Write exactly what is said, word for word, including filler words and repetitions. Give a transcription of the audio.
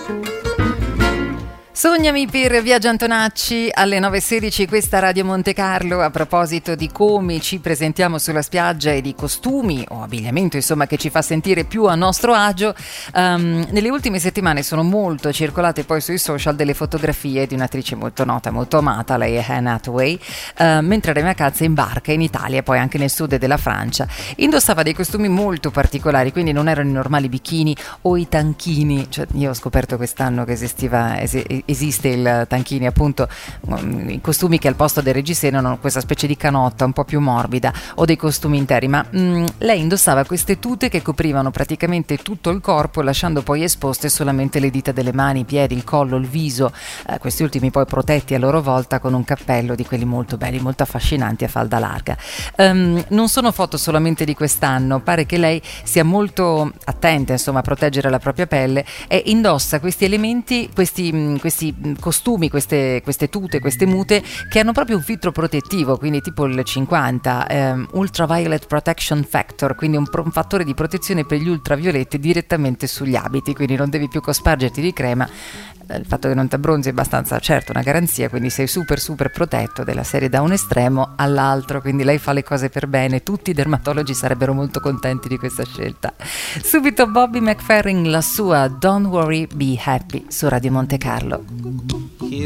Sognami per Viaggio Antonacci alle nove e sedici, questa Radio Monte Carlo. A proposito di come ci presentiamo sulla spiaggia e di costumi o abbigliamento, insomma, che ci fa sentire più a nostro agio, um, nelle ultime settimane sono molto circolate poi sui social delle fotografie di un'attrice molto nota, molto amata, lei è Anne Hathaway, uh, mentre era in vacanza in barca in Italia, poi anche nel sud della Francia. Indossava dei costumi molto particolari, quindi non erano i normali bikini o i tanchini. Cioè, io ho scoperto quest'anno che esistiva es- esiste il tanchini, appunto, i costumi che al posto del reggiseno hanno questa specie di canotta un po' più morbida, o dei costumi interi, ma mh, lei indossava queste tute che coprivano praticamente tutto il corpo, lasciando poi esposte solamente le dita delle mani, i piedi, il collo, il viso, eh, questi ultimi poi protetti a loro volta con un cappello di quelli molto belli, molto affascinanti a falda larga. Um, non sono foto solamente di quest'anno, pare che lei sia molto attenta, insomma, a proteggere la propria pelle, e indossa questi elementi, questi, questi costumi, queste, queste tute, queste mute che hanno proprio un filtro protettivo, quindi tipo il cinquanta, um, Ultraviolet Protection Factor, quindi un, pro, un fattore di protezione per gli ultravioletti direttamente sugli abiti, quindi non devi più cospargerti di crema. Il fatto che non ti abbronzi è abbastanza, certo, una garanzia, quindi sei super super protetto, della serie da un estremo all'altro, quindi lei fa le cose per bene. Tutti i dermatologi sarebbero molto contenti di questa scelta. Subito Bobby McFerrin, la sua Don't Worry Be Happy su Radio Monte Carlo.